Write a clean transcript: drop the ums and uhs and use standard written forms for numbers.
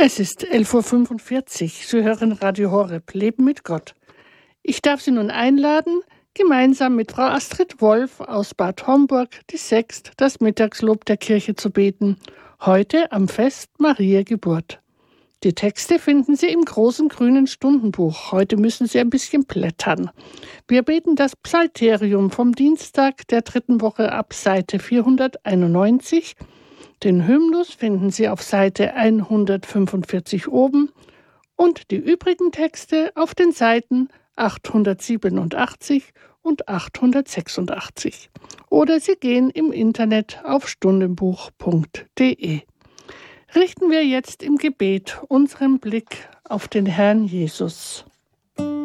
Es ist 11:45 Uhr. Sie hören Radio Horeb, Leben mit Gott. Ich darf Sie nun einladen, gemeinsam mit Frau Astrid Wolf aus Bad Homburg die Sext, das Mittagslob der Kirche zu beten, heute am Fest Mariä Geburt. Die Texte finden Sie im großen grünen Stundenbuch. Heute müssen Sie ein bisschen blättern. Wir beten das Psalterium vom Dienstag der 3. Woche ab Seite 491. Den Hymnus finden Sie auf Seite 145 oben und die übrigen Texte auf den Seiten 887 und 886. Oder Sie gehen im Internet auf stundenbuch.de. Richten wir jetzt im Gebet unseren Blick auf den Herrn Jesus.